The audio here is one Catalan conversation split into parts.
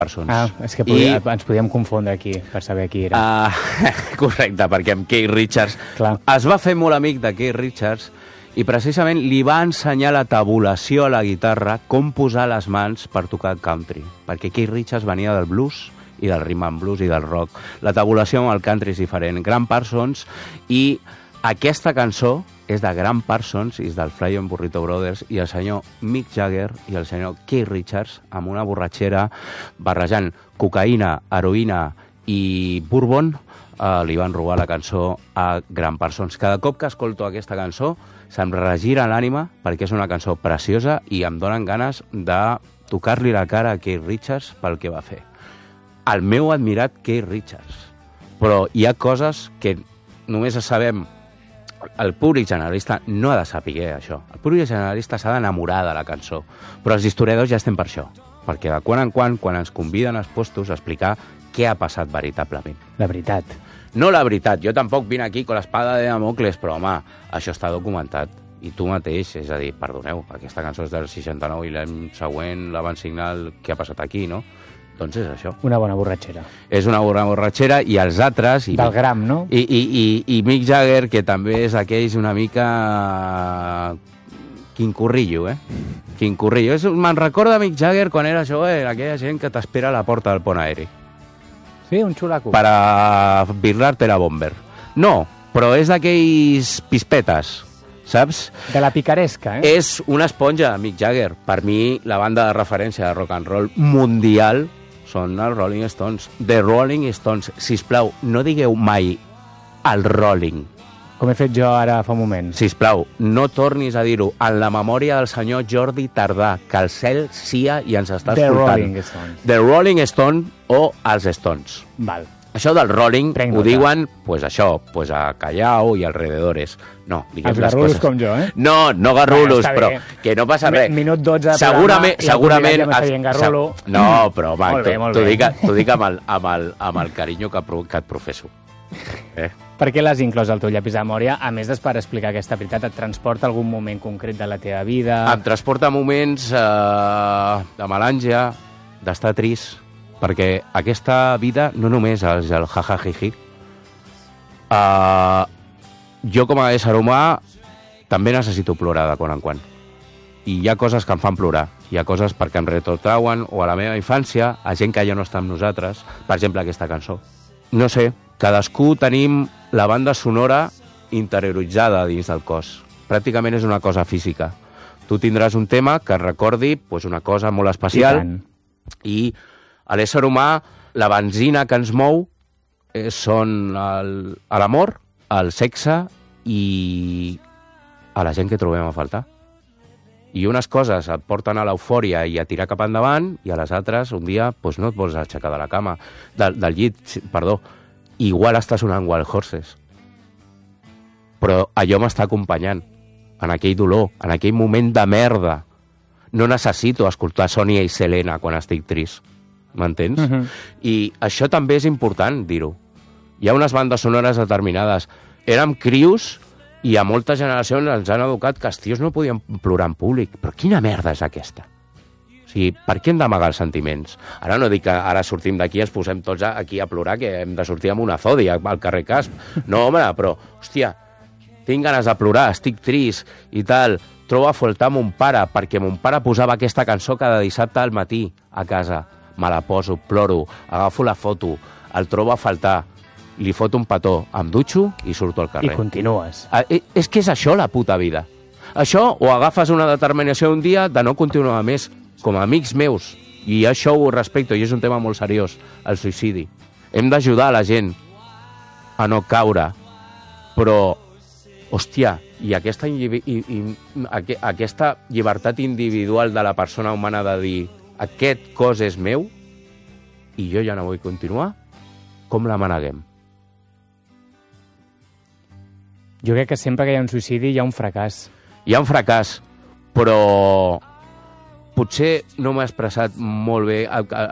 Parsons. És que ens podíem confondre aquí per saber qui era. Correcte, perquè amb Keith Richards es va fer molt amic de Keith Richards i precisament li va ensenyar la tabulació a la guitarra, com posar les mans per tocar country, perquè Keith Richards venia del blues i del rhythm and blues i del rock. La tabulació amb el country és diferent. Gram Parsons, i aquesta cançó és de Gram Parsons, és del Flying Burrito Brothers, i el senyor Mick Jagger i el senyor Keith Richards, amb una borratxera, barrejant cocaïna, heroïna i bourbon, li van robar la cançó a Gram Parsons. Cada cop que escolto aquesta cançó se'm regira l'ànima, perquè és una cançó preciosa i em donen ganes de tocar-li la cara a Keith Richards pel que va fer. El meu admirat Keith Richards. Però hi ha coses que només sabem. El públic generalista no ha de saber això. El públic generalista s'ha d'enamorar de la cançó. Però els historiadors ja estem per això. Perquè de quan en quan ens conviden als postos a explicar què ha passat veritablement. La veritat. No la veritat. Jo tampoc vinc aquí con l'espada de Damocles, però, home, això està documentat. I tu mateix, és a dir, perdoneu, aquesta cançó és del 69 i l'any següent la van signar què ha passat aquí, no? Doncs és això. Una bona borratxera. És una bona borratxera, i els altres... Del Gram, no? I Mick Jagger, que també és aquells una mica... Quincorrillo, Quincorrillo. Me'n recorda Mick Jagger quan era jove, aquella gent que t'espera a la porta del pont aeri. Sí, un xulaco. Per a birrar-te la bomber. No, però és d'aquells pispetes, saps? De la picaresca, És una esponja, Mick Jagger. Per mi, la banda de referència de rock and roll mundial són els Rolling Stones. The Rolling Stones. Sisplau, no digueu mai el Rolling. Com he fet jo ara fa un moment. Sisplau, no tornis a dir-ho. En la memòria del senyor Jordi Tardà, que el cel sia i ens està escoltant. The Rolling Stones. The Rolling Stones o els Stones. Val. Això del Rolling ho diuen, pues això, pues a Callao i alrededores. No, diguem les coses. Els garrulos com jo, No garrulos, però que no passa res. Minut 12 de segurament, ja m'està dient garrulo. No, però home, t'ho dic amb el carinyo que et professo. Per què l'has inclòs al teu llapis de memòria? A més per explicar aquesta veritat, et transporta algun moment concret de la teva vida? Em transporta moments de melàngia, d'estar trist, perquè aquesta vida no només és el jajajiji. Jo com a ésser humà també necessito plorar de quan en quan. I hi ha coses que em fan plorar. Hi ha coses perquè em retrotrauen o a la meva infància, a gent que ja no està amb nosaltres, per exemple aquesta cançó. No sé, cadascú tenim la banda sonora interioritzada dins del cos. Pràcticament és una cosa física. Tu tindràs un tema que et recordi una cosa molt especial i a l'ésser humà la benzina que ens mou són l'amor, el sexe i a la gent que trobem a faltar. I unes coses et porten a l'eufòria i a tirar cap endavant, i a les altres un dia no et vols aixecar de la cama, del llit, perdó. Igual està sonant Wild Horses. Però allò m'està acompanyant en aquell dolor, en aquell moment de merda. No necessito escoltar Sònia i Selena quan estic trist. M'entens? I això també és important dir-ho. Hi ha unes bandes sonores determinades. Érem crios i a moltes generacions ens han educat que els tios no podien plorar en públic. Però quina merda és aquesta? O sigui, per què hem d'amagar els sentiments? Ara no dic que ara sortim d'aquí i ens posem tots aquí a plorar, que hem de sortir amb una zòdia al carrer Casp. No, home, però, hòstia, tinc ganes de plorar, estic trist i tal. Trobo a faltar mon pare, perquè mon pare posava aquesta cançó cada dissabte al matí a casa. Me la poso, ploro, agafo la foto, el trobo a faltar, li foto un petó, em dutxo i surto al carrer. I continues. És que és això la puta vida. Això, o agafes una determinació un dia de no continuar més, com a amics meus, i això ho respecto, i és un tema molt seriós, el suïcidi. Hem d'ajudar a la gent a no caure, però, hòstia, i aquesta llibertat individual de la persona humana de dir aquest cos és meu i jo ja no vull continuar, com la maneguem? Jo crec que sempre que hi ha un suïcidi hi ha un fracàs. Hi ha un fracàs, però potser no m'he expressat molt bé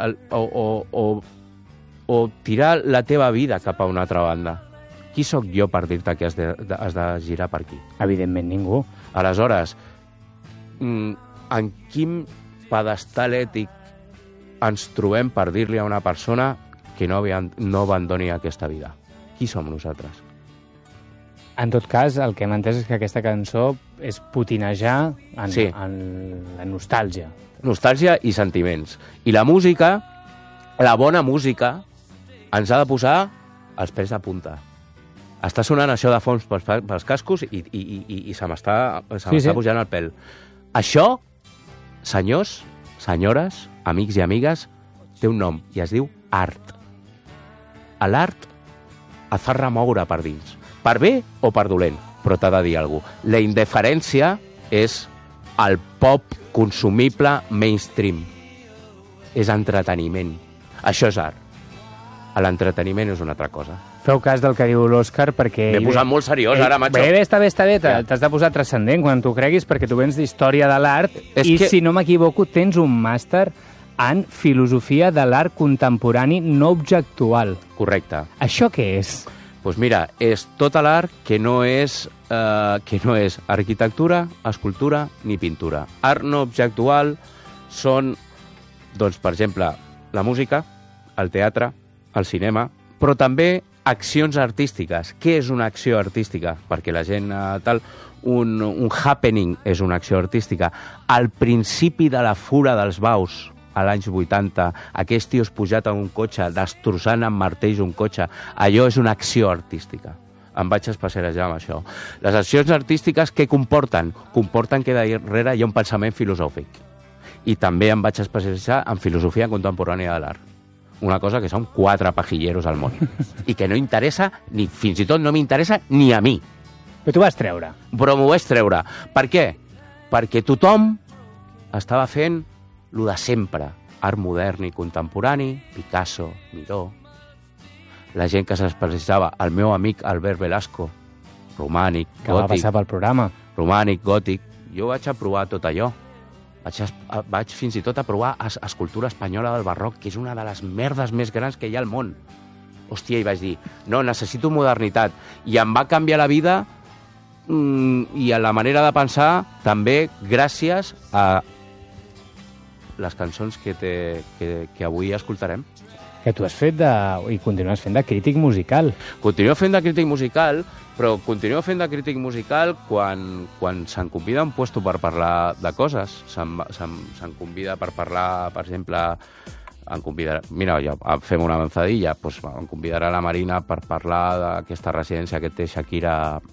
o tirar la teva vida cap a una altra banda. Qui sóc jo per dir-te que has de girar per aquí? Evidentment ningú. Aleshores, en quin pedestal ètic ens trobem per dir-li a una persona que no abandoni aquesta vida? Qui som nosaltres? En tot cas, el que hem entès és que aquesta cançó és potinejar en la nostàlgia. Nostàlgia i sentiments. I la música, la bona música, ens ha de posar els pèls de punta. Està sonant això de fons pels cascos i se m'està pujant el pèl. Això, senyors, senyores, amics i amigues, té un nom i es diu art. L'art et fa remoure per dins. Per bé o per dolent, però t'ha de dir alguna cosa. La indiferència és el pop consumible mainstream. És entreteniment. Això és art. L'entreteniment és una altra cosa. Feu cas del que diu l'Òscar perquè... M'he posat molt seriós ara, macho. Bé, està bé. T'has de posar transcendent quan t'ho creguis perquè tu vens d'història de l'art si no m'equivoco, tens un màster en filosofia de l'art contemporani no objectual. Correcte. Això què és? Doncs mira, és tot l'art que no és arquitectura, escultura ni pintura. Art no objectual són, doncs, per exemple, la música, el teatre, el cinema, però també accions artístiques. Què és una acció artística? Perquè la gent un happening és una acció artística. Al principi de la fura dels baus, a l'anys 80, aquests tios pujat en un cotxe, destrossant amb martells un cotxe, allò és una acció artística. Em vaig especialitzar en això. Les accions artístiques què comporten? Comporten que darrere hi ha un pensament filosòfic. I també em vaig especialitzar en filosofia contemporània de l'art. Una cosa que són 4 pajilleros al món. I que no interessa, ni fins i tot no m'interessa ni a mi. Però t'ho vas treure. Però m'ho vaig treure. Per què? Perquè tothom estava fent lo de sempre. Art modern i contemporani, Picasso, Miró. La gent que s'expressava, el meu amic Albert Velasco, romànic, gòtic. Que va passar pel programa. Romànic, gòtic. Jo vaig aprovar tot allò. Vaig fins i tot a provar escultura espanyola del barroc, que és una de les merdes més grans que hi ha al món. Hòstia, i vaig dir, no, necessito modernitat. I em va canviar la vida i a la manera de pensar també gràcies a les cançons que avui escoltarem. Que tu has fet i continues fent de crític musical. Continuo fent de crític musical, però continuo fent de crític musical quan se'm convida a un puesto per parlar de coses. Se'm convida per parlar, per exemple, mira, ja fem una avançadilla, doncs em convidarà la Marina per parlar d'aquesta residència que té Shakira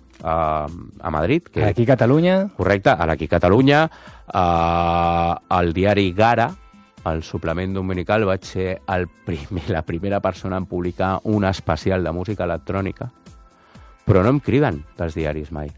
a Madrid. Aquí a Catalunya. Correcte, aquí a Catalunya. Al diari Gara, al suplement dominical, vaig ser la primera persona en publicar un especial de música electrònica, però no em criden dels diaris mai.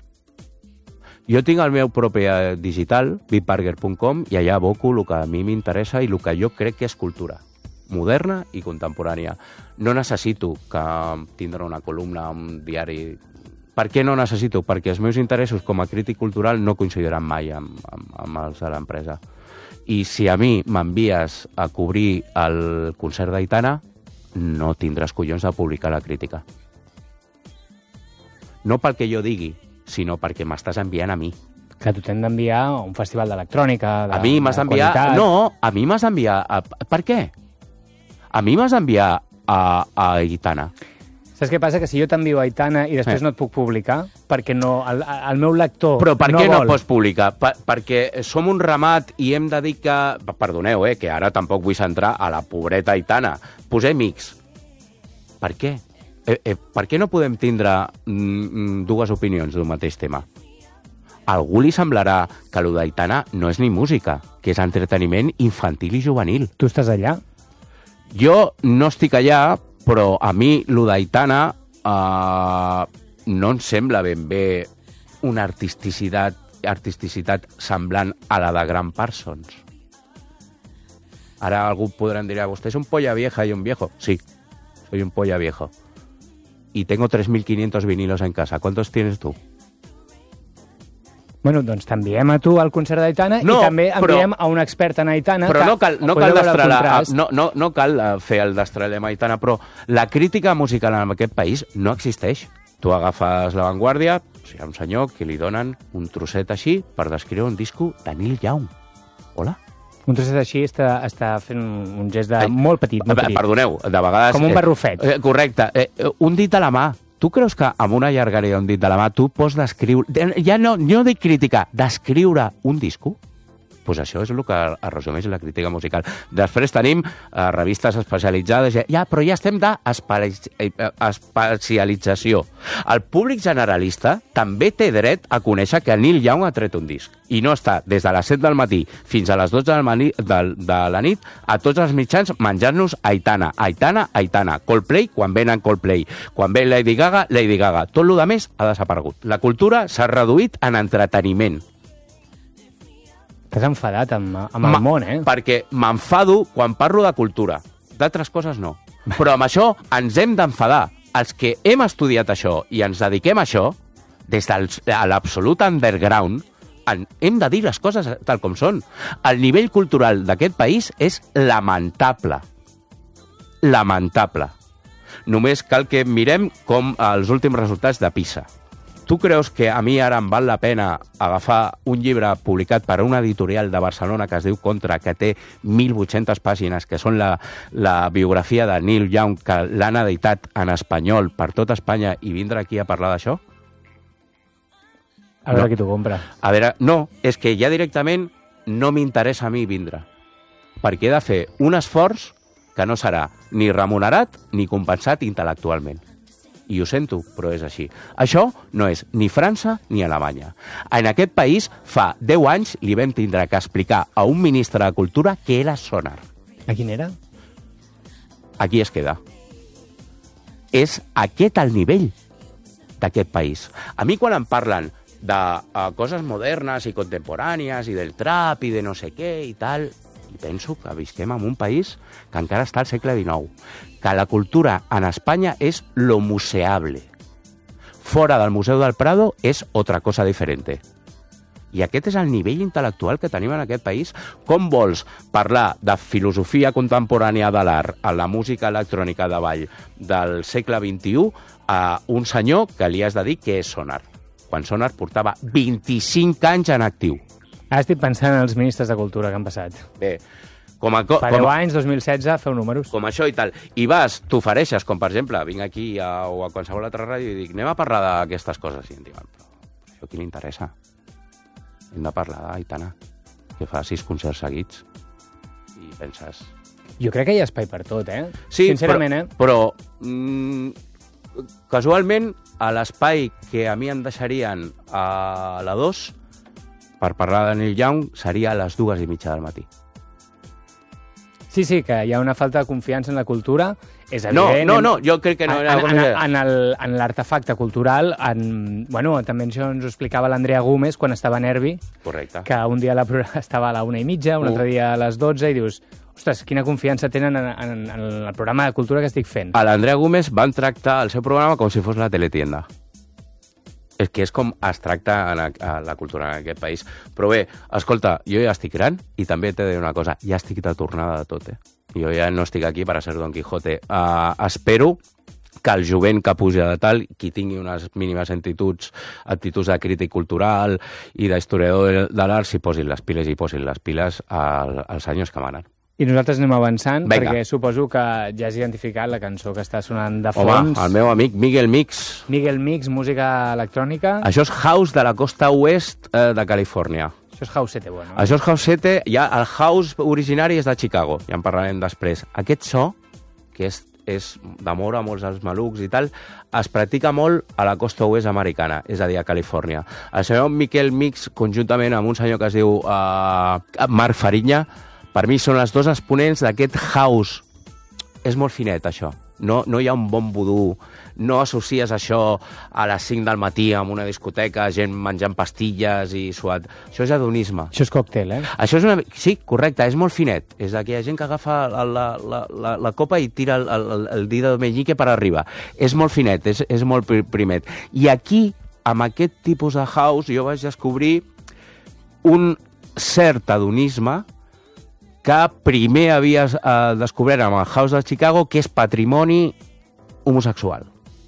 Jo tinc el meu propi digital, bitburger.com, i allà aboco el que a mi m'interessa i el que jo crec que és cultura moderna i contemporània. No necessito tindre una columna, un diari. Per què no necessito? Perquè els meus interessos com a crític cultural no coincidiran mai amb els de l'empresa. I si a mi m'envies a cobrir el concert d'Aitana, no tindràs collons de publicar la crítica. No pel que jo digui, sinó perquè m'estàs enviant a mi. Que tu t'hem d'enviar a un festival d'electrònica, a mi m'has d'enviar... No, a mi m'has d'enviar... Per què? A mi m'has d'enviar a Aitana. Saps què passa? Que si jo t'envio a Aitana i després no et puc publicar, perquè no, el meu lector no vol... Però per què no pots publicar? Perquè som un ramat i hem de dir que... Perdoneu, que ara tampoc vull centrar a la pobreta Aitana. Posem X. Per què? Per què no podem tindre dues opinions d'un mateix tema? A algú li semblarà que allò d'Aitana no és ni música, que és entreteniment infantil i juvenil. Tu estàs allà? Jo no estic allà, però a mi allò d'Aitana no em sembla ben bé una artisticitat semblant a la de Graham Parsons. Ara algú podrà dir, vostè és un polla vieja i un viejo. Sí, soy un polla viejo. Y tengo 3.500 vinilos en casa. ¿Cuántos tienes tú? Bueno, doncs t'enviem a tu al concert d'Aitana i també enviem a un expert en Aitana. Però no cal fer el destraler amb Aitana, però la crítica musical en aquest país no existeix. Tu agafes La Vanguardia, hi ha un senyor que li donen un trosset així per descriure un disco de Neil Young. Hola? Un trosset així està fent un gest molt petit. Perdoneu, de vegades... Com un barrufet. Correcte. Un dit de la mà. Tu creus que amb una llargària d'un dit de la mà tu pots descriure... Ja no dic criticar, descriure un disco? Pues això és el que resumeix la crítica musical. Després tenim revistes especialitzades, però ja estem d'especialització. El públic generalista també té dret a conèixer que Neil Young ha tret un disc i no està des de les 7 del matí fins a les 12 de la nit a tots els mitjans menjant-nos Aitana, Coldplay quan venen Coldplay, quan ve Lady Gaga. Tot el que més ha desaparegut. La cultura s'ha reduït en entreteniment. T'has enfadat amb el món, Perquè m'enfado quan parlo de cultura. D'altres coses no. Però amb això ens hem d'enfadar. Els que hem estudiat això i ens dediquem a això, des de l'absolut underground, hem de dir les coses tal com són. El nivell cultural d'aquest país és lamentable. Lamentable. Només cal que mirem com els últims resultats de PISA. Tu creus que a mi ara em val la pena agafar un llibre publicat per una editorial de Barcelona que es diu Contra, que té 1.800 pàgines, que són la biografia de Neil Young, que l'han editat en espanyol per tot Espanya, i vindre aquí a parlar d'això? A veure qui t'ho compra. A veure, no, és que ja directament no m'interessa a mi vindre, perquè he de fer un esforç que no serà ni remunerat ni compensat intel·lectualment. I ho sento, però és així. Això no és ni França ni Alemanya. En aquest país, fa 10 anys, li vam tindre que explicar a un ministre de Cultura què era Sonar. A quin era? Aquí es queda. És aquest el nivell d'aquest país. A mi quan em parlen de coses modernes i contemporànies i del trap i de no sé què i tal, i penso que visquem en un país que encara està al segle XIX, que la cultura en Espanya és lo museable. Fora del Museu del Prado és otra cosa diferente. I aquest és el nivell intel·lectual que tenim en aquest país. Com vols parlar de filosofia contemporània de l'art, a la música electrònica de ball del segle XXI, a un senyor que li has de dir que és Sonar, quan Sonar portava 25 anys en actiu? Ara estic pensant en els ministres de Cultura que han passat. Bé, fa 10 anys, 2016, feu números. Com això i tal. I vas, t'ofereixes, com per exemple, vinc aquí o a qualsevol altra ràdio i dic, anem a parlar d'aquestes coses. I em diuen, però això qui li interessa? Hem de parlar d'Aitana, que fa 6 concerts seguits. I penses... Jo crec que hi ha espai per tot, Sí, sincerament, però casualment, a l'espai que a mi em deixarien a la 2 per parlar de Neil Young seria a les 2:30 del matí. Sí, que hi ha una falta de confiança en la cultura, és evident. No, jo crec que no era... En l'artefacte cultural, també això ens ho explicava l'Andrea Gómez quan estava a Nervi. Correcte. Que un dia estava a la 1:30, un altre dia a les 12, i dius, ostres, quina confiança tenen en el programa de cultura que estic fent. A l'Andrea Gómez van tractar el seu programa com si fos la teletienda. És que és com es tracta a la cultura en aquest país. Però bé, escolta, jo ja estic gran i també t'he de dir una cosa, ja estic de tornada de tot, Jo ja no estic aquí per a ser Don Quijote. Espero que el jovent que puja de tal, qui tingui unes mínimes actituds de crític cultural i d'historiador de l'art, s'hi posin les piles i posin les piles als anys que manen. I nosaltres anem avançant, Venga. Perquè suposo que ja has identificat la cançó que està sonant de fons. Home, el meu amic Miguel Mix. Miguel Mix, música electrònica. Això és house de la costa oest de Califòrnia. Això és Housete, bueno. Això és Housete, ja el house originari és de Chicago, ja en parlarem després. Aquest so, que és d'amor a molts dels malucs i tal, es practica molt a la costa oest americana, és a dir, a Califòrnia. El senyor Miquel Mix, conjuntament amb un senyor que es diu Marc Fariña, per mi són els dos exponents d'aquest house. És molt finet, això. No hi ha un bon vudú, no associes això a les 5 del matí amb una discoteca, gent menjant pastilles i suat. Això és hedonisme. Això és còctel, Això és sí, correcte, és molt finet. És aquella gent que agafa la copa i tira el dit de meñique per arriba. És molt finet, és molt primet. I aquí, amb aquest tipus de house, jo vaig descobrir un cert hedonisme que primer havia descobert amb el House de Chicago, que és patrimoni homosexual.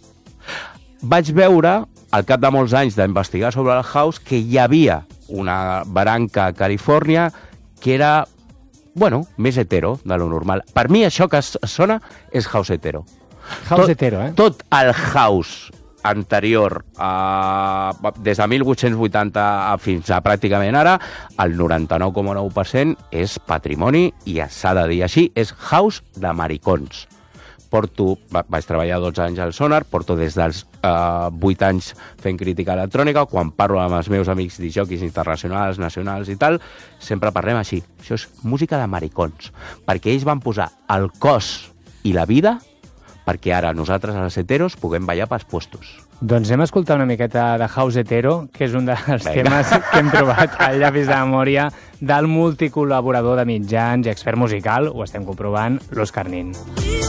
Vaig veure, al cap de molts anys d'investigar sobre el House, que hi havia una branca a Califòrnia que era bueno, més hetero de lo normal. Per mi això que sona és house hetero. House hetero, eh? Tot el house anterior, des de 1880 fins a pràcticament ara, el 99,9% és patrimoni i s'ha de dir així, és house de maricons. Vaig treballar 12 anys al Sonar, porto des dels 8 anys fent crítica electrònica, quan parlo amb els meus amics disjòquis internacionals, nacionals i tal, sempre parlem així. Això és música de maricons, perquè ells van posar el cos i la vida perquè ara nosaltres, els heteros, puguem ballar pels puestos. Doncs anem a escoltar una miqueta de house hetero, que és un dels temes que hem trobat al llapis de memòria del multicol·laborador de mitjans i expert musical, ho estem comprovant, l'Òscar Nin.